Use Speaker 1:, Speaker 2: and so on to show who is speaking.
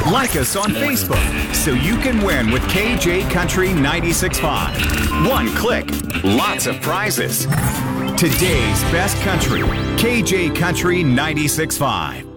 Speaker 1: Like us on Facebook so you can win with KJ Country 96.5. One click, lots of prizes. Today's best country, KJ Country 96.5.